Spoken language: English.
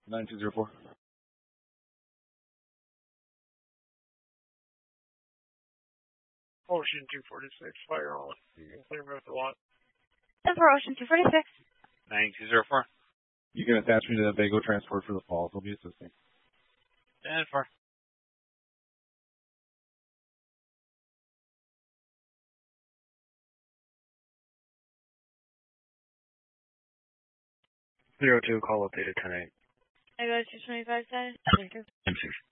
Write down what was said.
9204. Ocean 246, fire on. You can clear me with the lot. 10 for Ocean 246. 9204. You can attach me to the Vago transport for the falls. I'll be assisting. 10-4. Zero 02, call updated 10-8. I go to 225 status. M6.